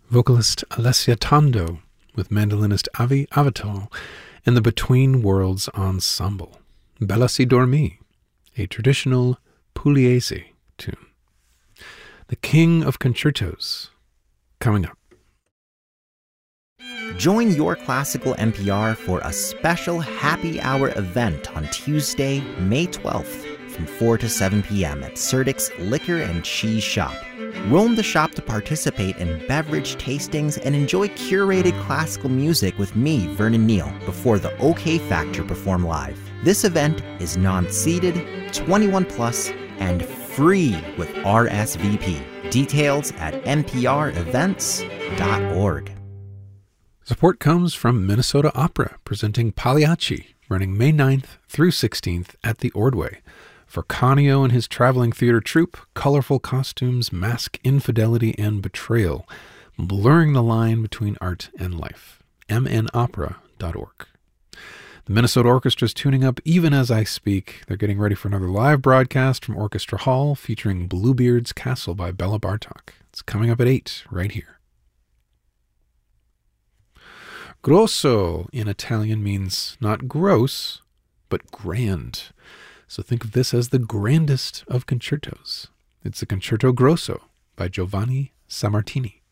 vocalist Alessia Tondo with mandolinist Avi Avital and the Between Worlds Ensemble. Bella si dormi, a traditional Pugliese tune. The King of Concertos, coming up. Join Your Classical NPR for a special happy hour event on Tuesday, May 12th from 4 to 7 p.m. at Serdik's Liquor and Cheese Shop. Roam the shop to participate in beverage tastings and enjoy curated classical music with me, Vernon Neal, before the OK Factor perform live. This event is non-seated, 21 plus, and free with RSVP. Details at nprevents.org. Support comes from Minnesota Opera, presenting Pagliacci, running May 9th through 16th at the Ordway. For Canio and his traveling theater troupe, colorful costumes mask infidelity and betrayal, blurring the line between art and life. mnopera.org. The Minnesota Orchestra is tuning up even as I speak. They're getting ready for another live broadcast from Orchestra Hall featuring Bluebeard's Castle by Bela Bartok. It's coming up at 8 right here. Grosso in Italian means not gross, but grand. So think of this as the grandest of concertos. It's the Concerto Grosso by Giovanni Sammartini.